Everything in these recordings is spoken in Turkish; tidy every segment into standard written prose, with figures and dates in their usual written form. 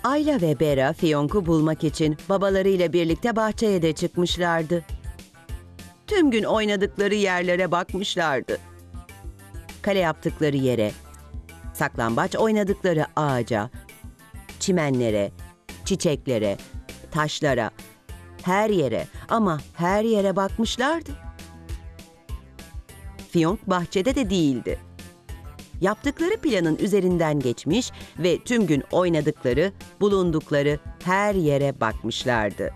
Ayla ve Bera Fiyonk'u bulmak için babalarıyla birlikte bahçeye de çıkmışlardı. Tüm gün oynadıkları yerlere bakmışlardı. Kale yaptıkları yere, saklambaç oynadıkları ağaca, çimenlere, çiçeklere, taşlara, her yere ama her yere bakmışlardı. Fiyonk bahçede de değildi. Yaptıkları planın üzerinden geçmiş ve tüm gün oynadıkları, bulundukları her yere bakmışlardı.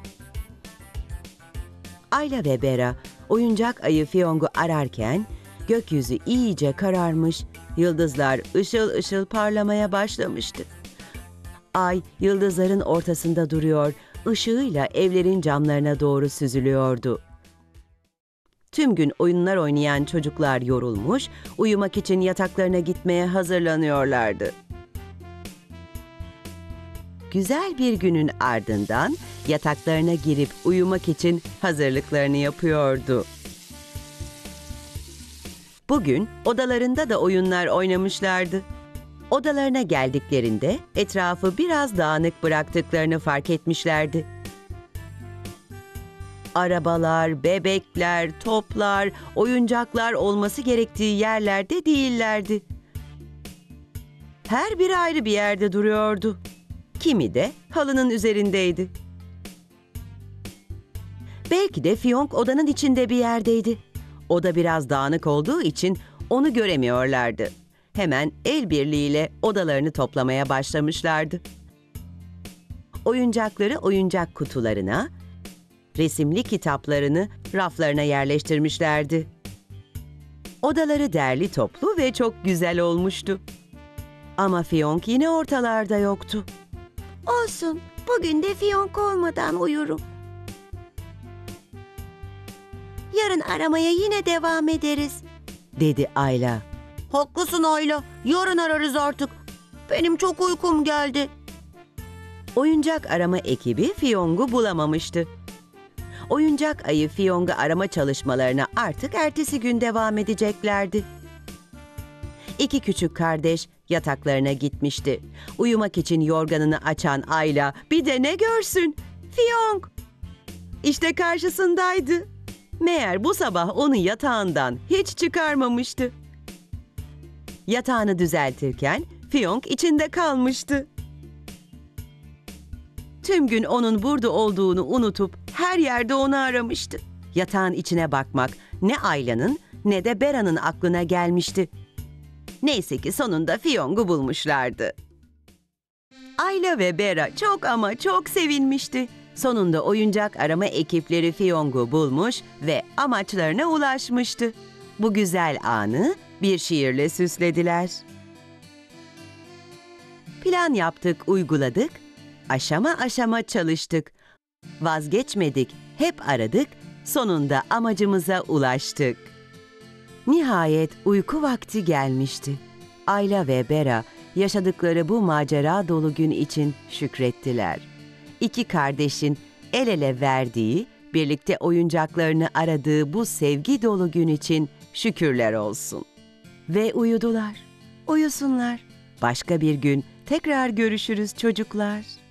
Ayla ve Bera oyuncak ayı Fiyonk'u ararken gökyüzü iyice kararmış, yıldızlar ışıl ışıl parlamaya başlamıştı. Ay yıldızların ortasında duruyor, ışığıyla evlerin camlarına doğru süzülüyordu. Tüm gün oyunlar oynayan çocuklar yorulmuş, uyumak için yataklarına gitmeye hazırlanıyorlardı. Güzel bir günün ardından yataklarına girip uyumak için hazırlıklarını yapıyordu. Bugün odalarında da oyunlar oynamışlardı. Odalarına geldiklerinde etrafı biraz dağınık bıraktıklarını fark etmişlerdi. Arabalar, bebekler, toplar, oyuncaklar olması gerektiği yerlerde değillerdi. Her biri ayrı bir yerde duruyordu. Kimi de halının üzerindeydi. Belki de Fiyonk odanın içinde bir yerdeydi. Oda biraz dağınık olduğu için onu göremiyorlardı. Hemen el birliğiyle odalarını toplamaya başlamışlardı. Oyuncakları oyuncak kutularına, resimli kitaplarını raflarına yerleştirmişlerdi. Odaları derli toplu ve çok güzel olmuştu. Ama Fiyonk yine ortalarda yoktu. Olsun, bugün de Fiyonk olmadan uyurum. Yarın aramaya yine devam ederiz, dedi Ayla. Haklısın Ayla, yarın ararız artık. Benim çok uykum geldi. Oyuncak arama ekibi Fiyonk'u bulamamıştı. Oyuncak ayı Fiyonk'u arama çalışmalarına artık ertesi gün devam edeceklerdi. İki küçük kardeş yataklarına gitmişti. Uyumak için yorganını açan Ayla bir de ne görsün? Fiyonk! İşte karşısındaydı. Meğer bu sabah onu yatağından hiç çıkarmamıştı. Yatağını düzeltirken Fiyonk içinde kalmıştı. Tüm gün onun burada olduğunu unutup her yerde onu aramıştı. Yatağın içine bakmak ne Ayla'nın ne de Bera'nın aklına gelmişti. Neyse ki sonunda Fiyonk'u bulmuşlardı. Ayla ve Bera çok ama çok sevinmişti. Sonunda oyuncak arama ekipleri Fiyonk'u bulmuş ve amaçlarına ulaşmıştı. Bu güzel anı bir şiirle süslediler. Plan yaptık, uyguladık, aşama aşama çalıştık. Vazgeçmedik, hep aradık, sonunda amacımıza ulaştık. Nihayet uyku vakti gelmişti. Ayla ve Bera yaşadıkları bu macera dolu gün için şükrettiler. İki kardeşin el ele verdiği, birlikte oyuncaklarını aradığı bu sevgi dolu gün için şükürler olsun. Ve uyudular. Uyusunlar. Başka bir gün tekrar görüşürüz çocuklar.